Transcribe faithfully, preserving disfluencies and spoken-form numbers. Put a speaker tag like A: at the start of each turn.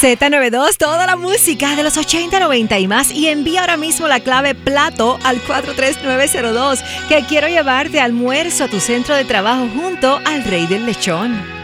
A: Z noventa y dos, toda la música de los ochenta, noventa y más. Y envía ahora mismo la clave plato al cuatro tres nueve cero dos, que quiero llevarte almuerzo a tu centro de trabajo junto al Rey del Lechón.